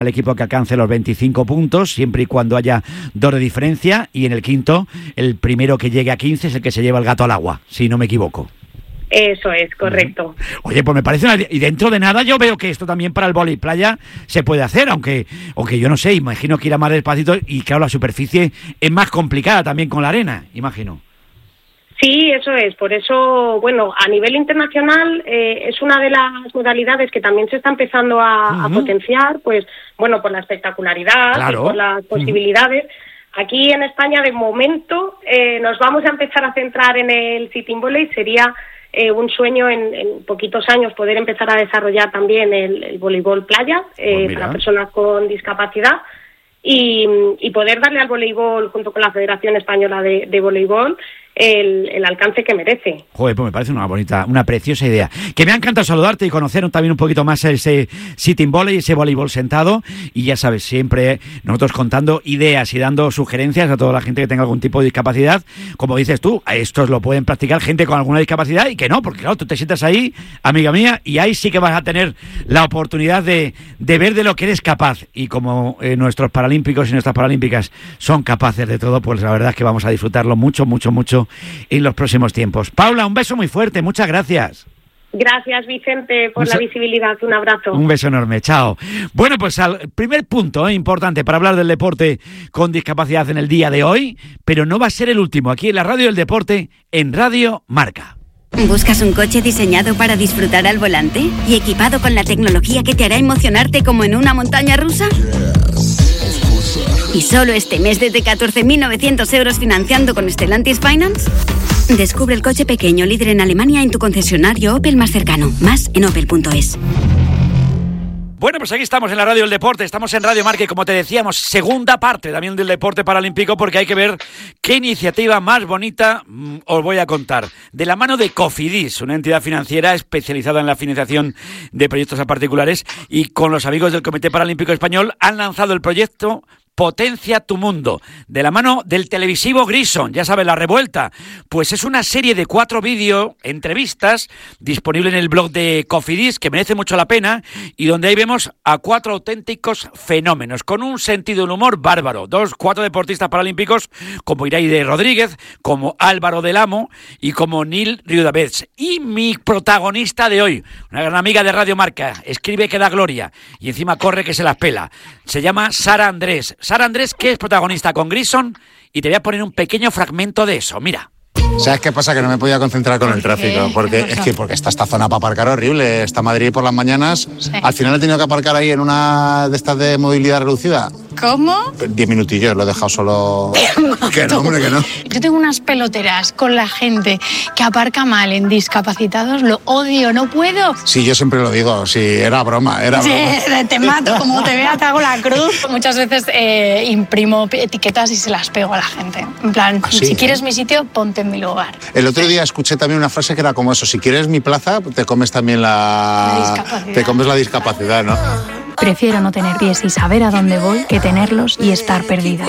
el equipo que alcance los 25 puntos, siempre y cuando haya 2 de diferencia, y en el quinto, el primero que llegue a 15 es el que se lleva el gato al agua, si no me equivoco. Eso es, correcto. Oye, pues me parece y dentro de nada yo veo que esto también para el vóley playa se puede hacer, aunque yo no sé, imagino que irá más despacito y claro, la superficie es más complicada también con la arena, imagino. Sí, eso es. Por eso, bueno, a nivel internacional es una de las modalidades que también se está empezando a potenciar, pues, bueno, por la espectacularidad, claro, por las posibilidades. Aquí en España, de momento, nos vamos a empezar a centrar en el sitting volley. Sería un sueño en poquitos años poder empezar a desarrollar también el voleibol playa para personas con discapacidad y poder darle al voleibol, junto con la Federación Española de Voleibol, el alcance que merece. Joder, pues me parece una preciosa idea. Que me ha encantado saludarte y conocer también un poquito más ese sitting volley, ese voleibol sentado, y ya sabes, siempre nosotros contando ideas y dando sugerencias a toda la gente que tenga algún tipo de discapacidad. Como dices tú, estos lo pueden practicar gente con alguna discapacidad y que no, porque claro, tú te sientas ahí, amiga mía, y ahí sí que vas a tener la oportunidad de ver de lo que eres capaz, y como nuestros paralímpicos y nuestras paralímpicas son capaces de todo, pues la verdad es que vamos a disfrutarlo mucho, mucho, mucho en los próximos tiempos. Paula, un beso muy fuerte, muchas gracias. Gracias, Vicente, por la visibilidad. Un abrazo. Un beso enorme, chao. Bueno, pues al primer punto importante para hablar del deporte con discapacidad en el día de hoy, pero no va a ser el último, aquí en la Radio del Deporte, en Radio Marca. ¿Buscas un coche diseñado para disfrutar al volante y equipado con la tecnología que te hará emocionarte como en una montaña rusa? ¿Y solo este mes desde 14.900 euros financiando con Stellantis Finance? Descubre el coche pequeño líder en Alemania en tu concesionario Opel más cercano. Más en opel.es. Bueno, pues aquí estamos en la Radio del Deporte, estamos en Radio Marca y como te decíamos, segunda parte también del deporte paralímpico, porque hay que ver qué iniciativa más bonita os voy a contar. De la mano de Cofidis, una entidad financiera especializada en la financiación de proyectos a particulares, y con los amigos del Comité Paralímpico Español han lanzado el proyecto Potencia tu Mundo, de la mano del televisivo Grison, ya sabes, La Revuelta. Pues es una serie de 4 vídeos, entrevistas, disponible en el blog de Cofidis, que merece mucho la pena, y donde ahí vemos a 4 auténticos fenómenos, con un sentido del humor bárbaro. 4 deportistas paralímpicos, como Iraide Rodríguez, como Álvaro del Amo y como Nil Riudavets. Y mi protagonista de hoy, una gran amiga de Radio Marca, escribe que da gloria, y encima corre que se las pela. Se llama Sara Andrés. Sara Andrés, que es protagonista con Grison, y te voy a poner un pequeño fragmento de eso, mira. ¿Sabes qué pasa? Que no me podía concentrar con el tráfico, porque está esta zona para aparcar horrible. Está Madrid por las mañanas. Sí. Al final he tenido que aparcar ahí en una de estas de movilidad reducida. ¿Cómo? 10 minutillos, lo he dejado solo. Que no, hombre, que no. Yo tengo unas peloteras con la gente que aparca mal en discapacitados, lo odio, no puedo. Sí, yo siempre lo digo, sí, era broma. Sí, te mato, como te vea te hago la cruz. Muchas veces imprimo etiquetas y se las pego a la gente. En plan, ¿sí? Si quieres mi sitio, ponte en mi lugar. El otro día escuché también una frase que era como eso: si quieres mi plaza, te comes también te comes la discapacidad, ¿no? Prefiero no tener pies y saber a dónde voy que tenerlos y estar perdida.